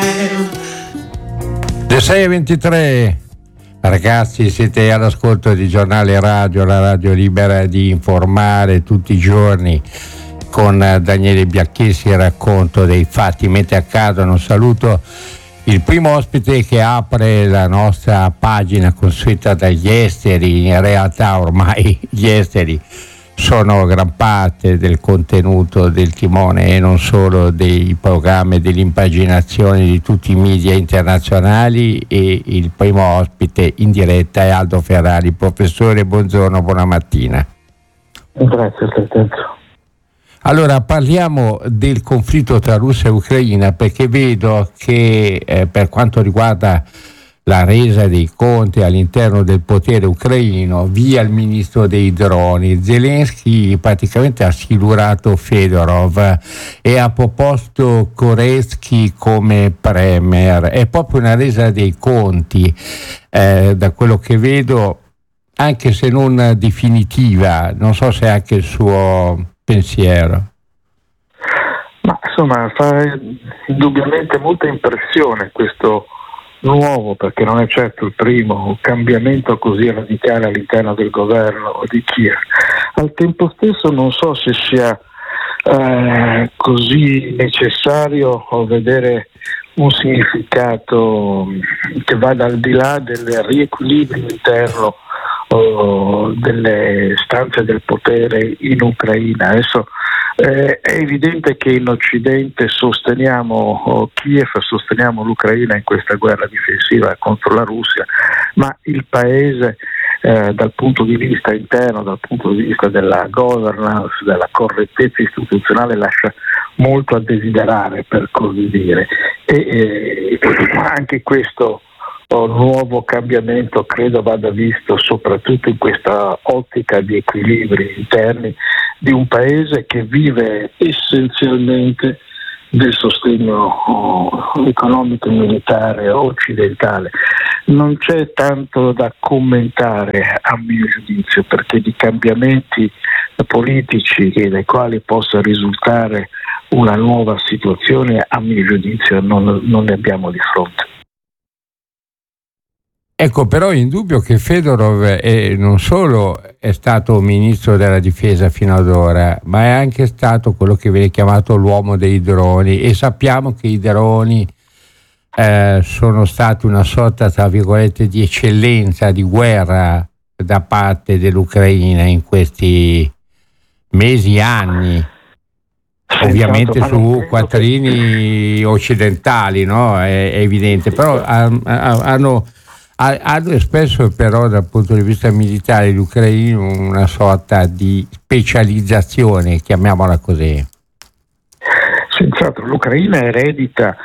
Le 6:23, ragazzi, siete all'ascolto di Giornale Radio, la radio libera di informare tutti i giorni. Con Daniele Biacchessi racconto dei fatti mentre accadono. Saluto il primo ospite che apre la nostra pagina consueta dagli esteri. In realtà ormai gli esteri sono gran parte del contenuto del Timone e non solo dei programmi, dell'impaginazione di tutti i media internazionali, e il primo ospite in diretta è Aldo Ferrari. Professore, buongiorno, buona mattina. Grazie, altrettanto. Allora, parliamo del conflitto tra Russia e Ucraina, perché vedo che per quanto riguarda la resa dei conti all'interno del potere ucraino, via il ministro dei droni, Zelensky praticamente ha silurato Fedorov e ha proposto Koretsky come premier. È proprio una resa dei conti, da quello che vedo, anche se non definitiva. Non so se è anche il suo pensiero. Ma insomma, fa indubbiamente molta impressione questo nuovo, perché non è certo il primo, cambiamento così radicale all'interno del governo di Kiev. Al tempo stesso non so se sia così necessario vedere un significato che vada al di là del riequilibrio interno delle stanze del potere in Ucraina. Adesso è evidente che in Occidente sosteniamo Kiev, sosteniamo l'Ucraina in questa guerra difensiva contro la Russia, ma il paese dal punto di vista interno, dal punto di vista della governance, della correttezza istituzionale, lascia molto a desiderare, per così dire, e anche questo nuovo cambiamento credo vada visto soprattutto in questa ottica di equilibri interni di un paese che vive essenzialmente del sostegno economico e militare occidentale. Non c'è tanto da commentare a mio giudizio, perché di cambiamenti politici dai quali possa risultare una nuova situazione a mio giudizio non ne abbiamo di fronte. Ecco, però è indubbio che Fedorov non solo è stato ministro della difesa fino ad ora, ma è anche stato quello che viene chiamato l'uomo dei droni, e sappiamo che i droni sono stati una sorta, tra virgolette, di eccellenza di guerra da parte dell'Ucraina in questi mesi, anni. Ovviamente su quattrini occidentali, no? È evidente, però hanno espresso però dal punto di vista militare gli ucraini una sorta di specializzazione, chiamiamola così. Senz'altro l'Ucraina eredita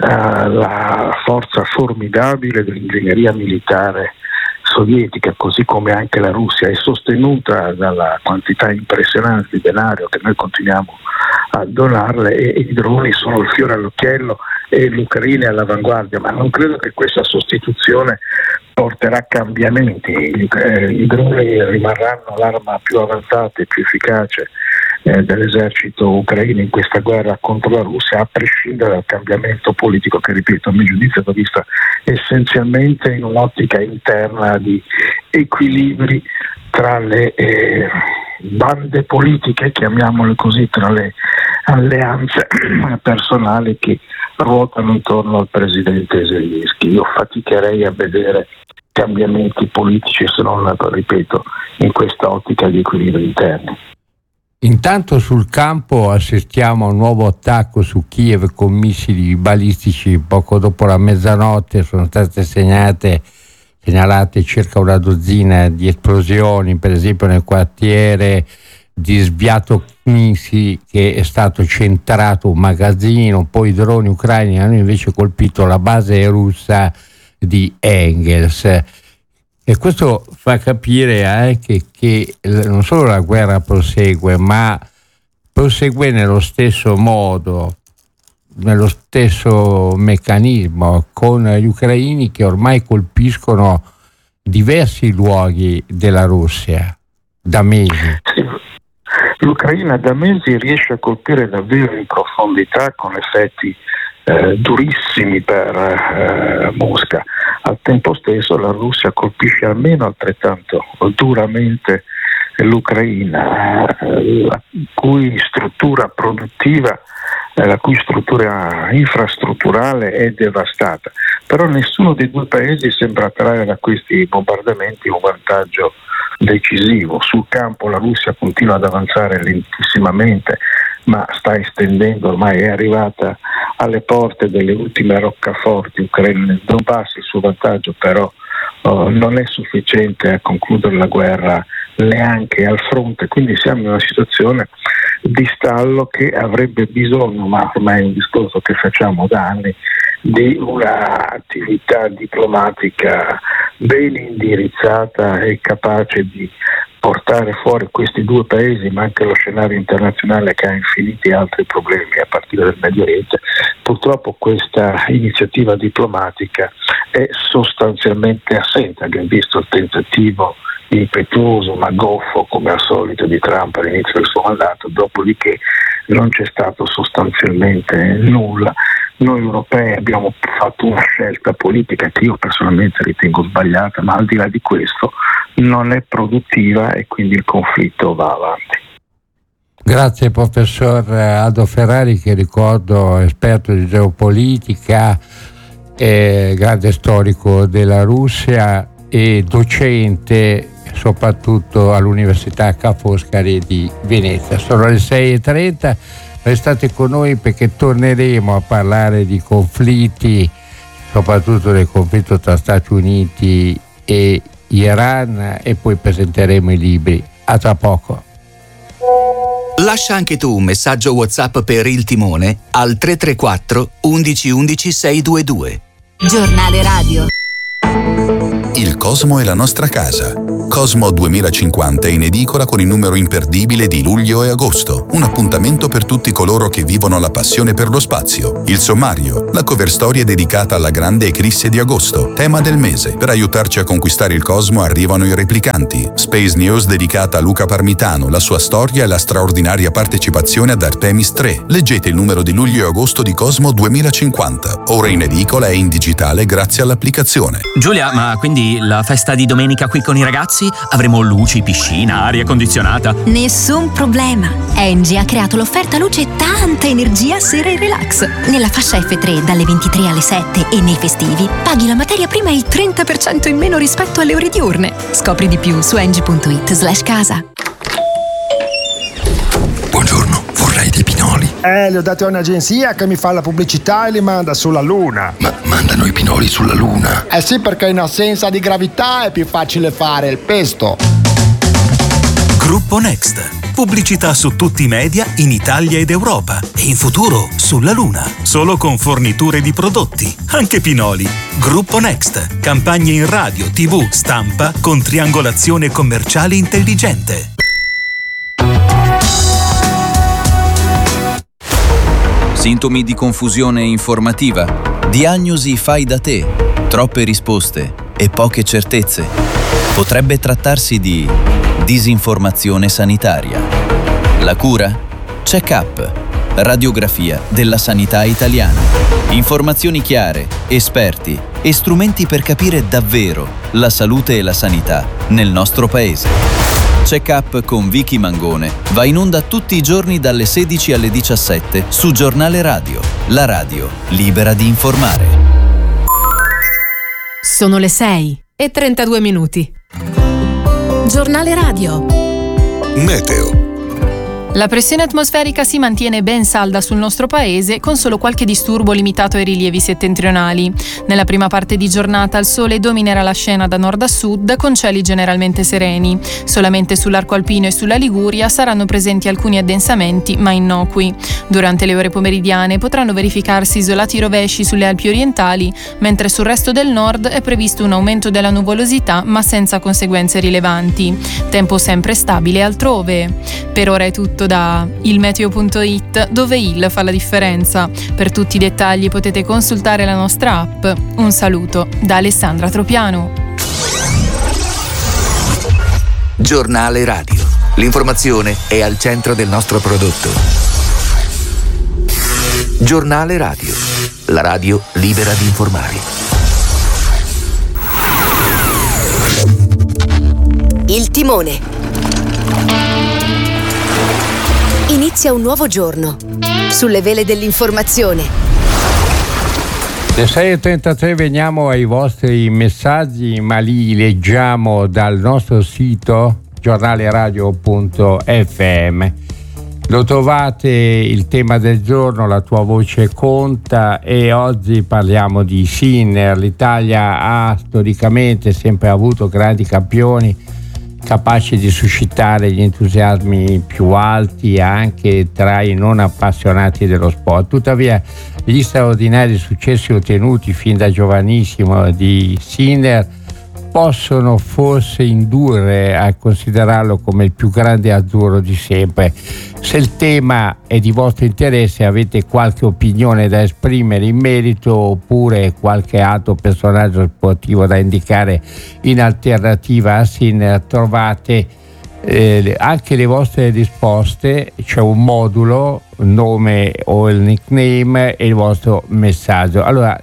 la forza formidabile dell'ingegneria militare sovietica, così come anche la Russia, è sostenuta dalla quantità impressionante di denaro che noi continuiamo a donarle, e i droni sono il fiore all'occhiello e l'Ucraina è all'avanguardia, ma non credo che questa sostituzione porterà cambiamenti. I droni rimarranno l'arma più avanzata e più efficace dell'esercito ucraino in questa guerra contro la Russia, a prescindere dal cambiamento politico che, ripeto, a mio giudizio va vista essenzialmente in un'ottica interna di equilibri tra le bande politiche, chiamiamole così, tra le alleanze personali che ruotano intorno al presidente Zelensky. Io faticherei a vedere cambiamenti politici, se non, ripeto, in questa ottica di equilibri interni. Intanto sul campo assistiamo a un nuovo attacco su Kiev con missili balistici. Poco dopo la mezzanotte sono state segnalate circa una dozzina di esplosioni, per esempio nel quartiere di Sviatoknisi, che è stato centrato un magazzino. Poi i droni ucraini hanno invece colpito la base russa di Engels. E questo fa capire anche che non solo la guerra prosegue, ma prosegue nello stesso modo, nello stesso meccanismo, con gli ucraini che ormai colpiscono diversi luoghi della Russia da mesi. Sì. L'Ucraina da mesi riesce a colpire davvero in profondità, con effetti durissimi per Mosca. Al tempo stesso la Russia colpisce almeno altrettanto duramente l'Ucraina, la cui struttura produttiva, la cui struttura infrastrutturale è devastata. Però nessuno dei due paesi sembra trarre da questi bombardamenti un vantaggio decisivo. Sul campo la Russia continua ad avanzare lentissimamente, ma sta estendendo, ormai è arrivata alle porte delle ultime roccaforti ucraine nel Donbass. Il suo vantaggio però non è sufficiente a concludere la guerra neanche al fronte, quindi siamo in una situazione di stallo che avrebbe bisogno, ma ormai è un discorso che facciamo da anni, di un'attività diplomatica ben indirizzata e capace di portare fuori questi due paesi, ma anche lo scenario internazionale che ha infiniti altri problemi a partire dal Medio Oriente. Purtroppo questa iniziativa diplomatica è sostanzialmente assente. Abbiamo visto il tentativo impetuoso ma goffo come al solito di Trump all'inizio del suo mandato, dopodiché non c'è stato sostanzialmente nulla. Noi europei abbiamo fatto una scelta politica che io personalmente ritengo sbagliata, ma al di là di questo non è produttiva e quindi il conflitto va avanti. Grazie professor Aldo Ferrari, che ricordo esperto di geopolitica, grande storico della Russia e docente soprattutto all'Università Ca' Foscari di Venezia. Sono le 6:30, restate con noi perché torneremo a parlare di conflitti, soprattutto del conflitto tra Stati Uniti e Iran, e poi presenteremo i libri. A tra poco. Lascia anche tu un messaggio WhatsApp per Il Timone al 334 11 11 622. Giornale radio. Il Cosmo è la nostra casa. Cosmo 2050 è in edicola con il numero imperdibile di luglio e agosto. Un appuntamento per tutti coloro che vivono la passione per lo spazio. Il sommario, la cover story è dedicata alla grande eclisse di agosto, tema del mese. Per aiutarci a conquistare il Cosmo arrivano i replicanti. Space News dedicata a Luca Parmitano, la sua storia e la straordinaria partecipazione ad Artemis 3. Leggete il numero di luglio e agosto di Cosmo 2050. Ora in edicola e in digitale grazie all'applicazione. Giulia, ma quindi la festa di domenica qui con i ragazzi? Avremo luci, piscina, aria condizionata? Nessun problema. Engie ha creato l'offerta luce e tanta energia sera e relax. Nella fascia F3 dalle 23 alle 7 e nei festivi paghi la materia prima il 30% in meno rispetto alle ore diurne. Scopri di più su engie.it/casa. Buongiorno, vorrei dei pinoli. Li ho dati a un'agenzia che mi fa la pubblicità e li manda sulla Luna. Ma mandano i pinoli sulla Luna? Eh sì, perché in assenza di gravità è più facile fare il pesto. Gruppo Next. Pubblicità su tutti i media in Italia ed Europa. E in futuro sulla Luna. Solo con forniture di prodotti. Anche pinoli. Gruppo Next. Campagne in radio, TV, stampa con triangolazione commerciale intelligente. Sintomi di confusione informativa, diagnosi fai da te, troppe risposte e poche certezze. Potrebbe trattarsi di disinformazione sanitaria. La cura? Check-up, radiografia della sanità italiana. Informazioni chiare, esperti e strumenti per capire davvero la salute e la sanità nel nostro paese. Check-up con Vicky Mangone va in onda tutti i giorni dalle 16 alle 17 su Giornale Radio, la radio libera di informare. Sono le 6:32. Giornale radio. Meteo. La pressione atmosferica si mantiene ben salda sul nostro paese, con solo qualche disturbo limitato ai rilievi settentrionali. Nella prima parte di giornata il sole dominerà la scena da nord a sud, con cieli generalmente sereni. Solamente sull'arco alpino e sulla Liguria saranno presenti alcuni addensamenti, ma innocui. Durante le ore pomeridiane potranno verificarsi isolati rovesci sulle Alpi orientali, mentre sul resto del nord è previsto un aumento della nuvolosità, ma senza conseguenze rilevanti. Tempo sempre stabile altrove. Per ora è tutto da ilmeteo.it, dove il fa la differenza. Per tutti i dettagli potete consultare la nostra app. Un saluto da Alessandra Tropiano. Giornale radio. L'informazione è al centro del nostro prodotto. Giornale radio. la radio libera di informare. Il timone. Inizia un nuovo giorno sulle vele dell'informazione. Le 6:33 veniamo ai vostri messaggi, ma li leggiamo dal nostro sito giornaleradio.fm. Lo trovate il tema del giorno, la tua voce conta, e oggi parliamo di Sinner. L'Italia ha storicamente sempre avuto grandi campioni capaci di suscitare gli entusiasmi più alti anche tra i non appassionati dello sport. Tuttavia gli straordinari successi ottenuti fin da giovanissimo di Sinner possono forse indurre a considerarlo come il più grande azzurro di sempre. Se il tema è di vostro interesse, avete qualche opinione da esprimere in merito oppure qualche altro personaggio sportivo da indicare in alternativa a Sinner, trovate anche le vostre risposte. C'è un modulo, nome o il nickname e il vostro messaggio. Allora,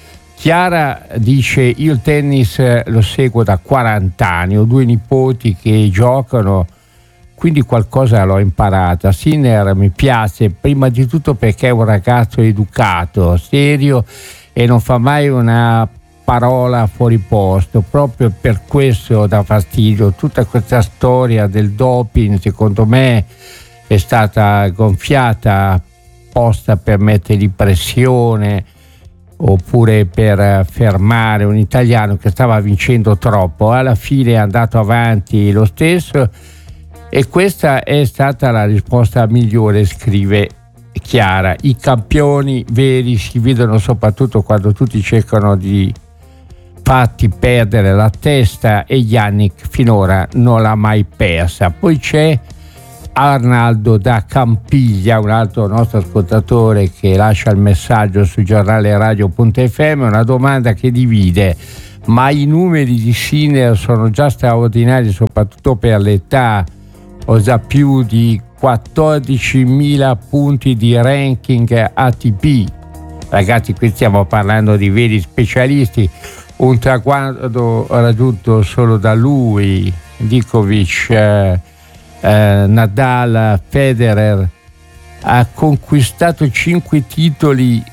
Chiara dice: io il tennis lo seguo da 40 anni, ho 2 nipoti che giocano, quindi qualcosa l'ho imparata. Sinner mi piace prima di tutto perché è un ragazzo educato, serio e non fa mai una parola fuori posto. Proprio per questo dà fastidio. Tutta questa storia del doping, secondo me, è stata gonfiata apposta per mettergli pressione oppure per fermare un italiano che stava vincendo troppo. Alla fine è andato avanti lo stesso e questa è stata la risposta migliore, scrive Chiara. I campioni veri si vedono soprattutto quando tutti cercano di farti perdere la testa, e Yannick finora non l'ha mai persa. Poi c'è Arnaldo da Campiglia, un altro nostro ascoltatore che lascia il messaggio su giornaleradio.fm, una domanda che divide: ma i numeri di Sinner sono già straordinari soprattutto per l'età? Ho già più di 14.000 punti di ranking ATP. Ragazzi, qui stiamo parlando di veri specialisti, un traguardo raggiunto solo da lui, Djokovic, Nadal, Federer. Ha conquistato 5 titoli,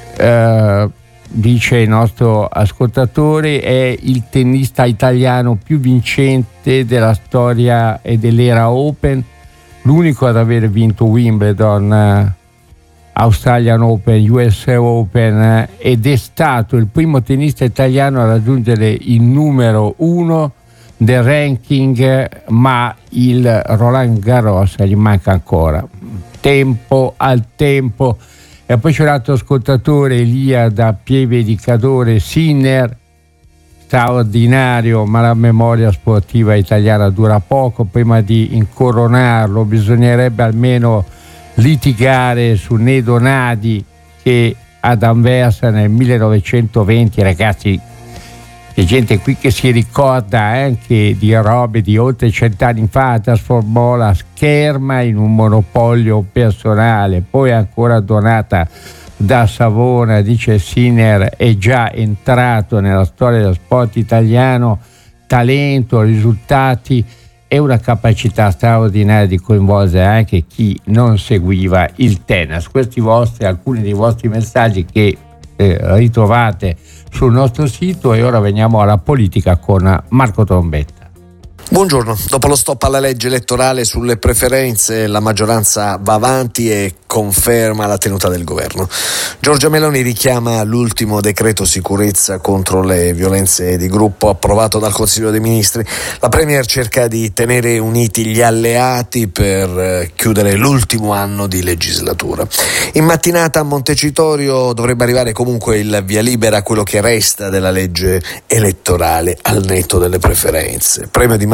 dice il nostro ascoltatore, è il tennista italiano più vincente della storia e dell'era Open, l'unico ad aver vinto Wimbledon, Australian Open, US Open, ed è stato il primo tennista italiano a raggiungere il numero 1 del ranking, ma il Roland Garros gli manca ancora. Tempo al tempo. E poi c'è un altro ascoltatore, Elia da Pieve di Cadore: Sinner straordinario, ma la memoria sportiva italiana dura poco. Prima di incoronarlo bisognerebbe almeno litigare su Nedo Nadi, che ad Anversa nel 1920, ragazzi, c'è gente qui che si ricorda anche di robe di oltre 100 anni fa, trasformò la scherma in un monopolio personale. Poi ancora Donata da Savona dice: Sinner è già entrato nella storia dello sport italiano, talento, risultati e una capacità straordinaria di coinvolgere anche chi non seguiva il tennis. Questi alcuni dei vostri messaggi che ritrovate sul nostro sito. E ora veniamo alla politica con Marco Trombetta. Buongiorno. Dopo lo stop alla legge elettorale sulle preferenze, la maggioranza va avanti e conferma la tenuta del governo. Giorgia Meloni richiama l'ultimo decreto sicurezza contro le violenze di gruppo approvato dal Consiglio dei Ministri. La Premier cerca di tenere uniti gli alleati per chiudere l'ultimo anno di legislatura. In mattinata a Montecitorio dovrebbe arrivare comunque il via libera a quello che resta della legge elettorale al netto delle preferenze. Premio di maggioranza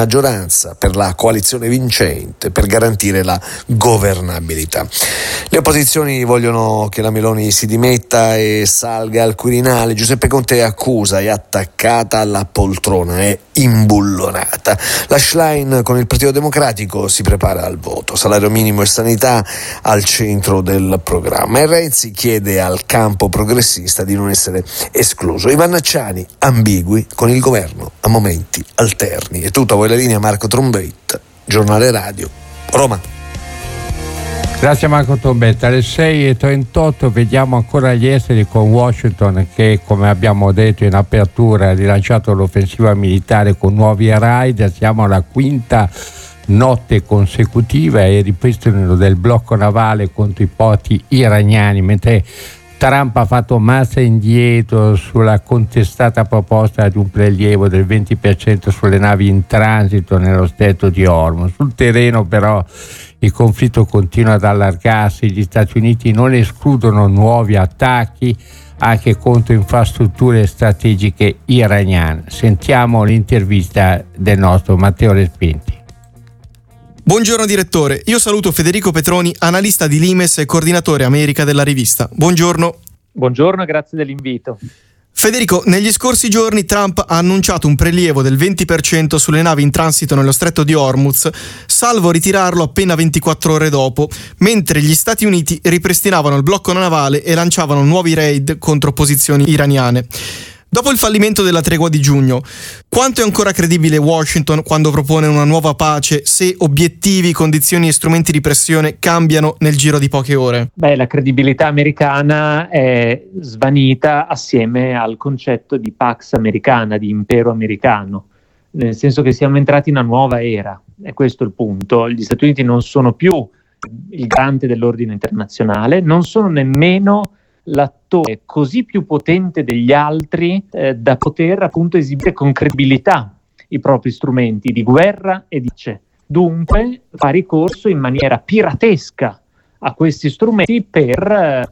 maggioranza, per la coalizione vincente, per garantire la governabilità. Le opposizioni vogliono che la Meloni si dimetta e salga al Quirinale. Giuseppe Conte accusa, è attaccata alla poltrona, è imbullonata. La Schlein con il Partito Democratico si prepara al voto, salario minimo e sanità al centro del programma, e Renzi chiede al campo progressista di non essere escluso. I Vannacciani ambigui con il governo a momenti alterni. È tutto, a voi la linea, Marco Trombetta, Giornale Radio, Roma. Grazie Marco Trombetta. Alle 6:38 vediamo ancora gli esteri con Washington che, come abbiamo detto in apertura, ha rilanciato l'offensiva militare con nuovi raid. Siamo alla quinta notte consecutiva e ripristino del blocco navale contro i porti iraniani, mentre Trump ha fatto marcia indietro sulla contestata proposta di un prelievo del 20% sulle navi in transito nello stretto di Hormuz. Sul terreno però il conflitto continua ad allargarsi, gli Stati Uniti non escludono nuovi attacchi anche contro infrastrutture strategiche iraniane. Sentiamo l'intervista del nostro Matteo Respinti. Buongiorno direttore, io saluto Federico Petroni, analista di Limes e coordinatore America della rivista. Buongiorno. Buongiorno e grazie dell'invito. Federico, negli scorsi giorni Trump ha annunciato un prelievo del 20% sulle navi in transito nello stretto di Hormuz, salvo ritirarlo appena 24 ore dopo, mentre gli Stati Uniti ripristinavano il blocco navale e lanciavano nuovi raid contro posizioni iraniane. Dopo il fallimento della tregua di giugno, quanto è ancora credibile Washington quando propone una nuova pace se obiettivi, condizioni e strumenti di pressione cambiano nel giro di poche ore? La credibilità americana è svanita assieme al concetto di Pax Americana, di impero americano, nel senso che siamo entrati in una nuova era, è questo il punto. Gli Stati Uniti non sono più il garante dell'ordine internazionale, non sono nemmeno l'attore così più potente degli altri da poter appunto esibire con credibilità i propri strumenti di guerra e di pace. Dunque fa ricorso in maniera piratesca a questi strumenti per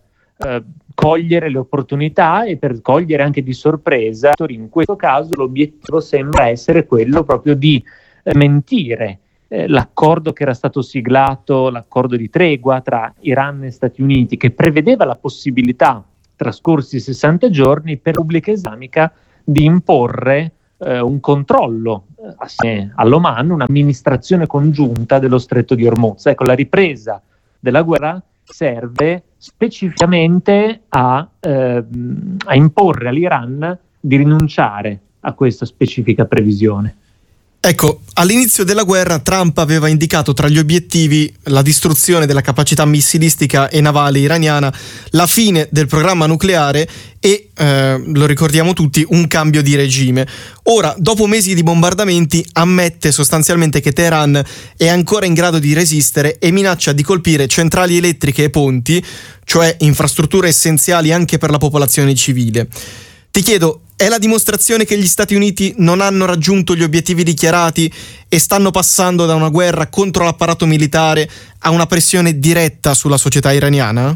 cogliere le opportunità e per cogliere anche di sorpresa. In questo caso l'obiettivo sembra essere quello proprio di mentire l'accordo che era stato siglato, l'accordo di tregua tra Iran e Stati Uniti, che prevedeva la possibilità, trascorsi 60 giorni, per la Repubblica Islamica di imporre un controllo assieme all'Oman, un'amministrazione congiunta dello stretto di Hormuz. Ecco, la ripresa della guerra serve specificamente a imporre all'Iran di rinunciare a questa specifica previsione. Ecco, all'inizio della guerra Trump aveva indicato tra gli obiettivi la distruzione della capacità missilistica e navale iraniana, la fine del programma nucleare e, lo ricordiamo tutti, un cambio di regime. Ora, dopo mesi di bombardamenti, ammette sostanzialmente che Teheran è ancora in grado di resistere e minaccia di colpire centrali elettriche e ponti, cioè infrastrutture essenziali anche per la popolazione civile. Ti chiedo, è la dimostrazione che gli Stati Uniti non hanno raggiunto gli obiettivi dichiarati e stanno passando da una guerra contro l'apparato militare a una pressione diretta sulla società iraniana?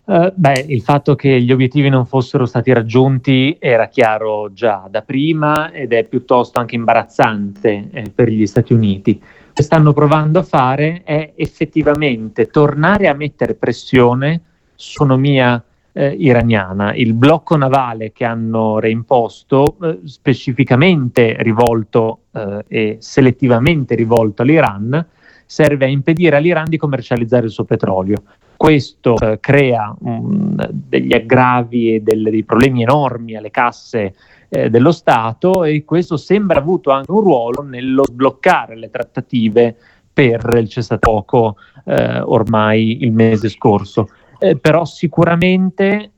Il fatto che gli obiettivi non fossero stati raggiunti era chiaro già da prima ed è piuttosto anche imbarazzante per gli Stati Uniti. Quello che stanno provando a fare è effettivamente tornare a mettere pressione sull'economia iraniana. Il blocco navale che hanno reimposto, specificamente rivolto e selettivamente rivolto all'Iran, serve a impedire all'Iran di commercializzare il suo petrolio. Questo crea degli aggravi e dei problemi enormi alle casse dello Stato, e questo sembra avuto anche un ruolo nello sbloccare le trattative per il cessate-fuoco ormai il mese scorso. Però sicuramente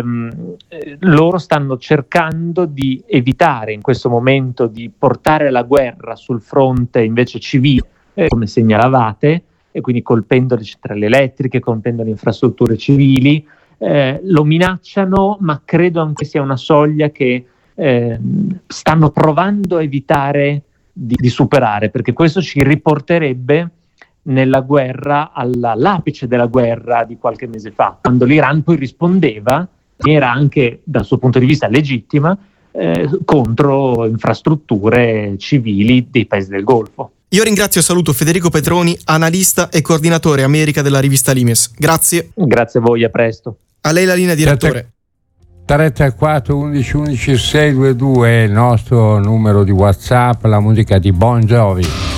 loro stanno cercando di evitare in questo momento di portare la guerra sul fronte invece civile, come segnalavate, e quindi colpendo le centrali elettriche, colpendo le infrastrutture civili. Lo minacciano, ma credo anche sia una soglia che stanno provando a evitare di superare, perché questo ci riporterebbe nella guerra, all'apice della guerra di qualche mese fa, quando l'Iran poi rispondeva, era anche dal suo punto di vista legittima, contro infrastrutture civili dei paesi del Golfo. Io ringrazio e saluto Federico Petroni, analista e coordinatore America della rivista Limes. Grazie. Grazie a voi, a presto. A lei la linea, direttore. 334 11 11 622 è il nostro numero di WhatsApp, la musica di Bon Jovi.